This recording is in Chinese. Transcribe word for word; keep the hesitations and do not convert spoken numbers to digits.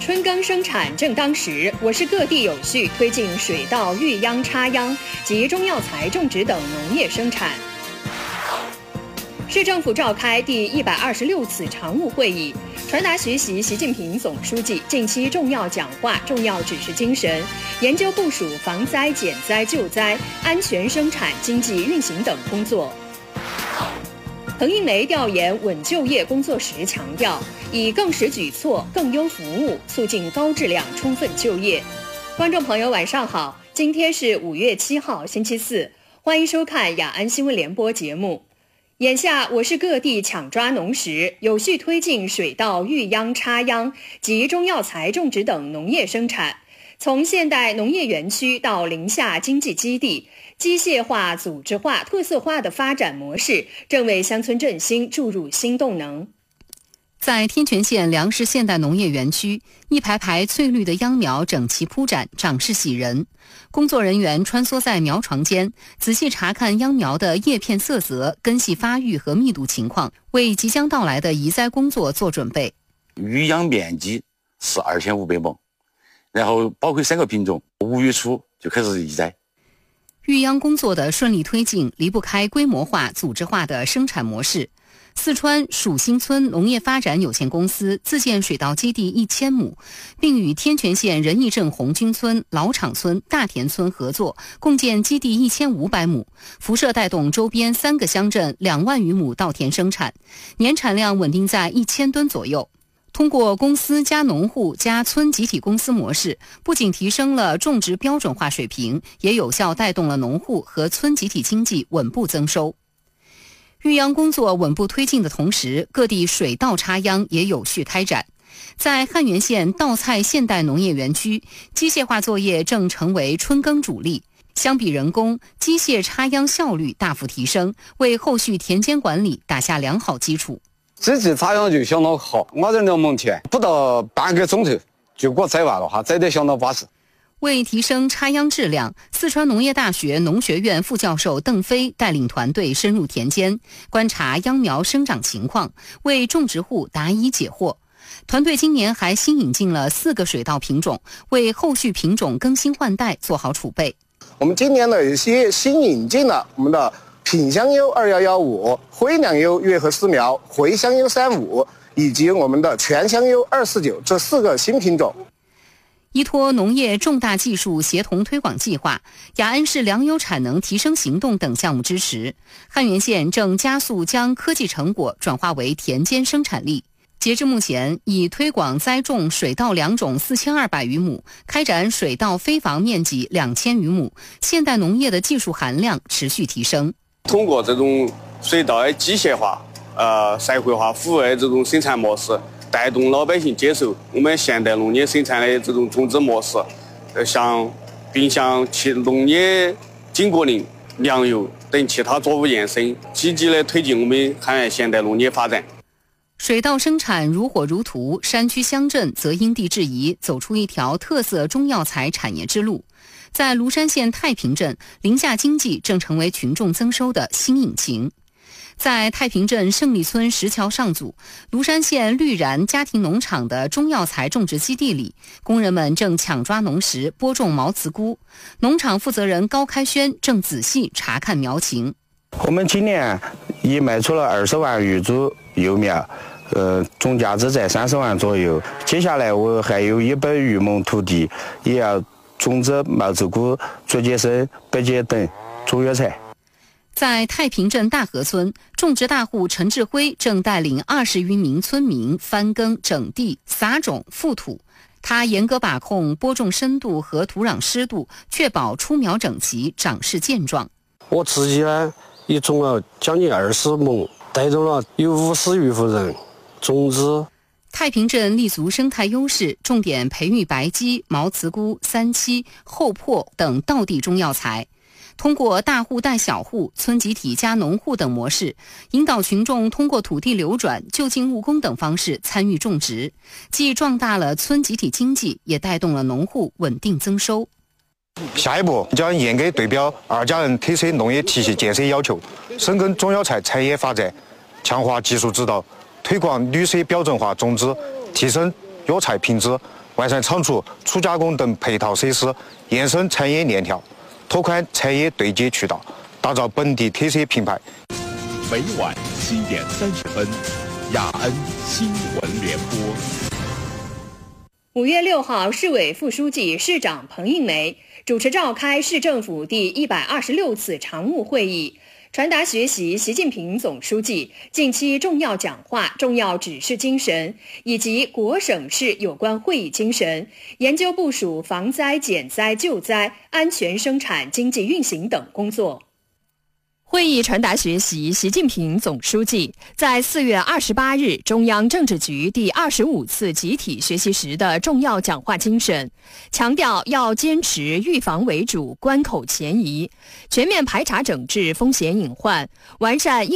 春耕生产正当时，我市各地有序推进水稻、育秧、插秧及中药材种植等农业生产。市政府召开第一百二十六次常务会议，传达学习习近平总书记近期重要讲话、重要指示精神，研究部署防灾、减灾、救灾、安全生产、经济运行等工作。彭英梅调研稳就业工作时强调，以更实举措、更优服务，促进高质量充分就业。观众朋友，晚上好，今天是五月七号，星期四，欢迎收看雅安新闻联播节目。眼下，我市各地抢抓农时，有序推进水稻、育秧、插秧及中药材种植等农业生产。从现代农业园区到林下经济基地，机械化、组织化、特色化的发展模式正为乡村振兴注入新动能。在天全县粮食现代农业园区，一排排翠绿的秧苗整齐铺展，长势喜人。工作人员穿梭在苗床间，仔细查看秧苗的叶片色泽、根系发育和密度情况，为即将到来的移栽工作做准备。 育秧面积是二千五百亩，然后包括三个品种，五月初就开始移栽。 育秧工作的顺利推进离不开规模化、组织化的生产模式。四川蜀新村农业发展有限公司自建水稻基地一千亩，并与天全县仁义镇红军村、老场村、大田村合作，共建基地一千五百亩，辐射带动周边三个乡镇两万余亩稻田生产，年产量稳定在一千吨左右。通过公司加农户加村集体公司模式，不仅提升了种植标准化水平，也有效带动了农户和村集体经济稳步增收。育秧工作稳步推进的同时，各地水稻插秧也有序开展。在汉源县稻菜现代农业园区，机械化作业正成为春耕主力。相比人工，机械插秧效率大幅提升，为后续田间管理打下良好基础。 机器插秧就相当好，我在两亩田不到半个钟头就给我栽完了哈，栽得相当巴适。 为提升插秧质量，四川农业大学农学院副教授邓飞带领团队深入田间，观察秧苗生长情况，为种植户答疑解惑。团队今年还新引进了四个水稻品种，为后续品种更新换代做好储备。 我们今年呢，有些新引进了我们的品香优二一一五、辉良优月禾丝苗、回香优三五以及我们的全香优二四九这四个新品种。 依托农业重大技术协同推广计划、雅安市粮油产能提升行动等项目支持，汉源县正加速将科技成果转化为田间生产力。截至目前，已推广栽种水稻良种四千二百余亩，开展水稻飞防面积两千余亩，现代农业的技术含量持续提升。 通过这种水稻的机械化、呃社会化服务的这种生产模式，带动老百姓接受我们现代农业生产的这种种植模式，呃，向并向其农业紧果林、粮油等其他作物延伸，积极的推进我们汉源现代农业发展。 水稻生产如火如荼，山区乡镇则因地制宜，走出一条特色中药材产业之路。在庐山县太平镇，林下经济正成为群众增收的新引擎。在太平镇胜利村石桥上组、庐山县绿然家庭农场的中药材种植基地里，工人们正抢抓农时播种毛茨菇。农场负责人高开轩正仔细查看苗情。 我们今年已卖出了二十万余株幼苗，呃，总价值在三十万左右。接下来我还有一百余亩土地，也要种植毛茨菇、竹节参、白芥等中药材。 在太平镇大河村，种植大户陈志辉正带领二十余名村民翻耕、整地、撒种、覆土。他严格把控播种深度和土壤湿度，确保出苗整齐、长势健壮。 我自己呢，也种了将近二十亩，带动了有五十余户人种植。 太平镇立足生态优势，重点培育白芨、毛茨菇、三七、厚朴等道地中药材。通过大户带小户、村集体加农户等模式，引导群众通过土地流转、就近务工等方式参与种植，既壮大了村集体经济，也带动了农户稳定增收。 下一步将严格对标二家人特色农业体系建设要求，深耕中药材产业发展，强化技术指导，推广绿色标准化种植，提升药材品质， 完善厂储、初加工等配套设施，延伸产业链条，拓宽产业对接渠道，打造本地特色品牌。 每晚七点三十分，雅安新闻联播。 五月六号，市委副书记、市长彭映梅主持召开市政府第一百二十六次常务会议，传达学习习近平总书记近期重要讲话、重要指示精神以及国省市有关会议精神，研究部署防灾、减灾、救灾、安全生产、经济运行等工作。会议传达学习习近平总书记在四月二十八日中央政治局第二十五次集体学习时的重要讲话精神，强调要坚持预防为主、关口前移，全面排查整治风险隐患，完善